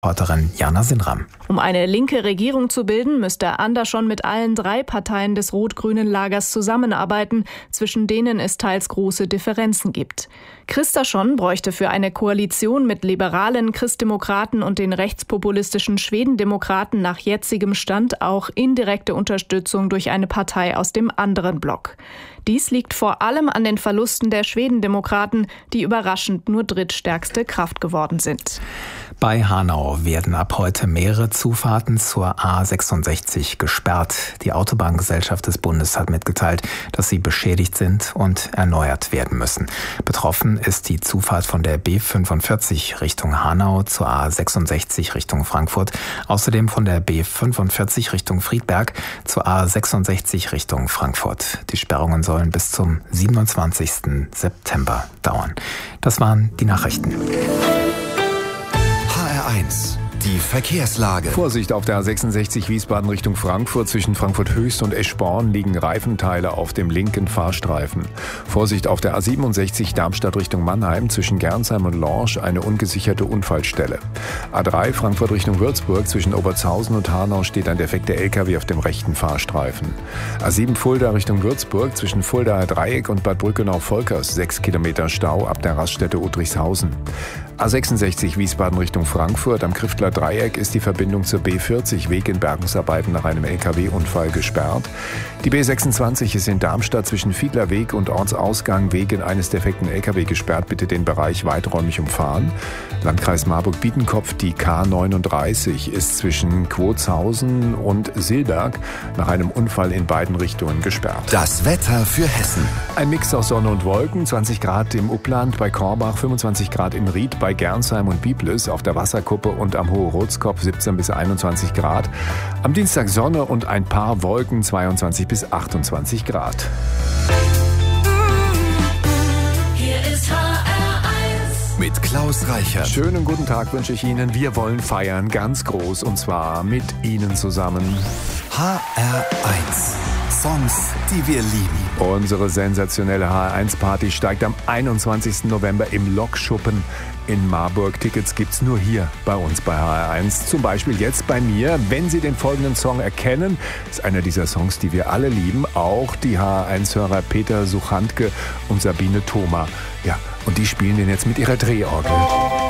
Reporterin Jana Sinram. Um eine linke Regierung zu bilden, müsste Andersson mit allen 3 Parteien des rot-grünen Lagers zusammenarbeiten, zwischen denen es teils große Differenzen gibt. Kristersson bräuchte für eine Koalition mit liberalen Christdemokraten und den rechtspopulistischen Schwedendemokraten nach jetzigem Stand auch indirekte Unterstützung durch eine Partei aus dem anderen Block. Dies liegt vor allem an den Verlusten der Schwedendemokraten, die überraschend nur drittstärkste Kraft geworden sind. Bei Hanau werden ab heute mehrere Zufahrten zur A66 gesperrt. Die Autobahngesellschaft des Bundes hat mitgeteilt, dass sie beschädigt sind und erneuert werden müssen. Betroffen ist die Zufahrt von der B45 Richtung Hanau zur A66 Richtung Frankfurt, außerdem von der B45 Richtung Friedberg zur A66 Richtung Frankfurt. Die Sperrungen sollen bis zum 27. September dauern. Das waren die Nachrichten. HR1, die Verkehrslage. Vorsicht auf der A66 Wiesbaden Richtung Frankfurt. Zwischen Frankfurt Höchst und Eschborn liegen Reifenteile auf dem linken Fahrstreifen. Vorsicht auf der A67 Darmstadt Richtung Mannheim. Zwischen Gernsheim und Lorsch eine ungesicherte Unfallstelle. A3 Frankfurt Richtung Würzburg. Zwischen Obertshausen und Hanau steht ein defekter LKW auf dem rechten Fahrstreifen. A7 Fulda Richtung Würzburg. Zwischen Fuldaer Dreieck und Bad Brückenau-Volkers 6 Kilometer Stau ab der Raststätte Udrichshausen. A66 Wiesbaden Richtung Frankfurt. Am Kriftler Dreieck ist die Verbindung zur B40 Weg in Bergungsarbeiten nach einem LKW-Unfall gesperrt. Die B26 ist in Darmstadt zwischen Fiedlerweg und Ortsausgang wegen eines defekten LKW gesperrt. Bitte den Bereich weiträumig umfahren. Landkreis Marburg-Biedenkopf, die K39 ist zwischen Quotshausen und Silberg nach einem Unfall in beiden Richtungen gesperrt. Das Wetter für Hessen. Ein Mix aus Sonne und Wolken, 20 Grad im Upland bei Korbach, 25 Grad in Ried, bei Gernsheim und Biblis, auf der Wasserkuppe und am Hohe-Rotskopf 17 bis 21 Grad. Am Dienstag Sonne und ein paar Wolken, 22 bis 28 Grad. Hier ist HR1 mit Klaus Reichert. Schönen guten Tag wünsche ich Ihnen. Wir wollen feiern, ganz groß, und zwar mit Ihnen zusammen. HR1. Songs, die wir lieben. Unsere sensationelle HR1-Party steigt am 21. November im Lokschuppen in Marburg. Tickets gibt's nur hier bei uns bei HR1. Zum Beispiel jetzt bei mir. Wenn Sie den folgenden Song erkennen, ist einer dieser Songs, die wir alle lieben. Auch die HR1-Hörer Peter Suchantke und Sabine Thoma. Ja, und die spielen den jetzt mit ihrer Drehorgel.